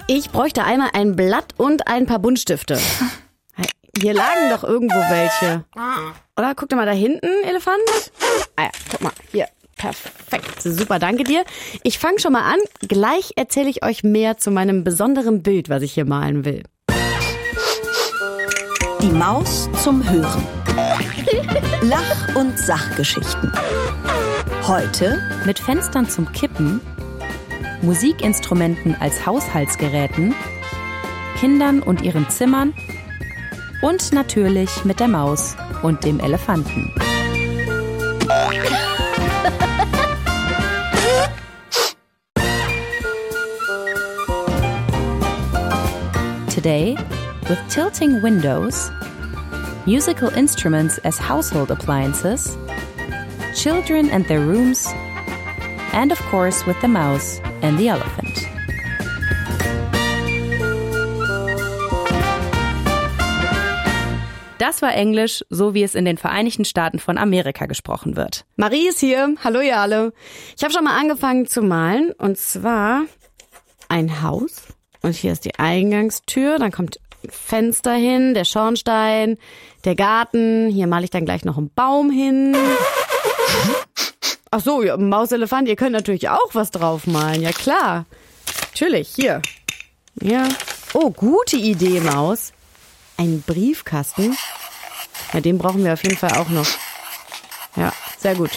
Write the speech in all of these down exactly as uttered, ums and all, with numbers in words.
Ich bräuchte einmal ein Blatt und ein paar Buntstifte. Hier lagen doch irgendwo welche. Oder? Guck doch mal da hinten, Elefant. Ah ja, guck mal, hier. Perfekt, super, danke dir. Ich fange schon mal an. Gleich erzähle ich euch mehr zu meinem besonderen Bild, was ich hier malen will. Die Maus zum Hören. Lach- und Sachgeschichten. Heute mit Fenstern zum Kippen, Musikinstrumenten als Haushaltsgeräten, Kindern und ihren Zimmern und natürlich mit der Maus und dem Elefanten. Today, with tilting windows, musical instruments as household appliances, children and their rooms, and of course with the mouse and the elephant. Das war Englisch, so wie es in den Vereinigten Staaten von Amerika gesprochen wird. Marie ist hier. Hallo ihr alle. Ich habe schon mal angefangen zu malen, und zwar ein Haus. Und hier ist die Eingangstür, dann kommt Fenster hin, der Schornstein, der Garten. Hier male ich dann gleich noch einen Baum hin. Ach so, ja, Maus, Elefant, ihr könnt natürlich auch was draufmalen. Ja klar, natürlich, hier. Ja. Oh, gute Idee, Maus. Ein Briefkasten. Ja, den brauchen wir auf jeden Fall auch noch. Ja, sehr gut.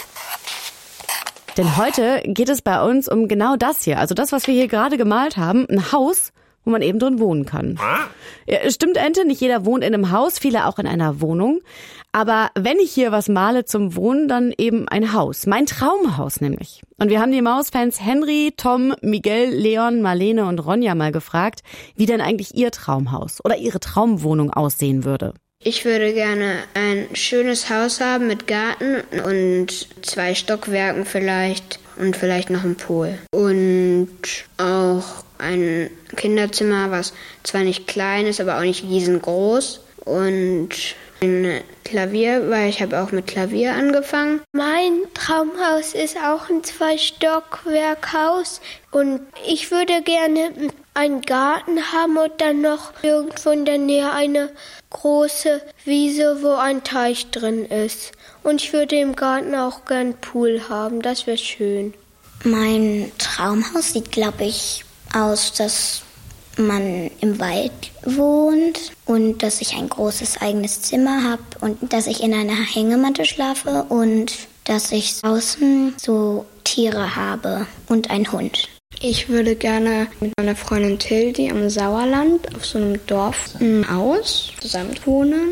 Denn heute geht es bei uns um genau das hier. Also das, was wir hier gerade gemalt haben. Ein Haus, wo man eben drin wohnen kann. Ja, stimmt, Ente, nicht jeder wohnt in einem Haus, viele auch in einer Wohnung. Aber wenn ich hier was male zum Wohnen, dann eben ein Haus. Mein Traumhaus nämlich. Und wir haben die Mausfans Henry, Tom, Miguel, Leon, Marlene und Ronja mal gefragt, wie denn eigentlich ihr Traumhaus oder ihre Traumwohnung aussehen würde. Ich würde gerne ein schönes Haus haben mit Garten und zwei Stockwerken vielleicht und vielleicht noch ein Pool. Und auch ein Kinderzimmer, was zwar nicht klein ist, aber auch nicht riesengroß. Und ein Klavier, weil ich habe auch mit Klavier angefangen. Mein Traumhaus ist auch ein Zwei-Stockwerk-Haus und ich würde gerne einen Garten haben und dann noch irgendwo in der Nähe eine große Wiese, wo ein Teich drin ist. Und ich würde im Garten auch gern einen Pool haben, das wäre schön. Mein Traumhaus sieht, glaube ich, aus, dass man im Wald wohnt und dass ich ein großes eigenes Zimmer habe und dass ich in einer Hängematte schlafe und dass ich draußen so Tiere habe und einen Hund. Ich würde gerne mit meiner Freundin Tildi am Sauerland auf so einem Dorf ein Haus zusammen wohnen.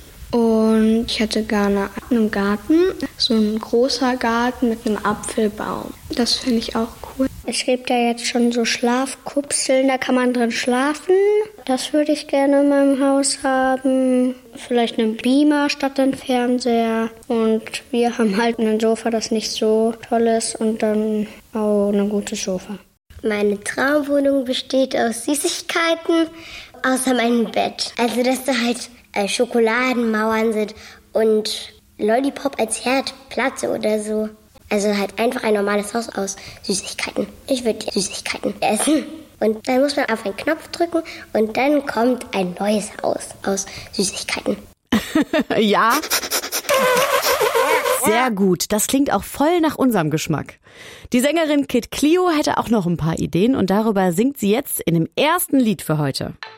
Und ich hätte gerne einen Garten, so ein großer Garten mit einem Apfelbaum. Das finde ich auch cool. Es gibt ja jetzt schon so Schlafkupseln, da kann man drin schlafen. Das würde ich gerne in meinem Haus haben. Vielleicht einen Beamer statt den Fernseher. Und wir haben halt ein Sofa, das nicht so toll ist und dann auch ein gutes Sofa. Meine Traumwohnung besteht aus Süßigkeiten, außer meinem Bett. Also dass da halt äh, Schokoladenmauern sind und Lollipop als Herdplatte oder so. Also halt einfach ein normales Haus aus Süßigkeiten. Ich würde Süßigkeiten essen. Und dann muss man auf einen Knopf drücken und dann kommt ein neues Haus aus Süßigkeiten. Ja. Sehr gut. Das klingt auch voll nach unserem Geschmack. Die Sängerin Kid Clio hätte auch noch ein paar Ideen und darüber singt sie jetzt in dem ersten Lied für heute.